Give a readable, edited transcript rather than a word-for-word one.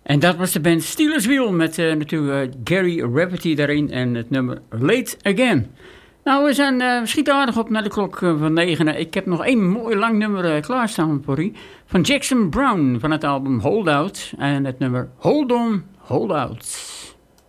En dat was de band Steelers Wheel met natuurlijk Gary Rafferty daarin en het nummer Late Again. Nou, we schieten aardig op naar de klok van 9. Ik heb nog één mooi lang nummer klaarstaan voor u. Van Jackson Browne van het album Hold Out en het nummer Hold On, Hold Out.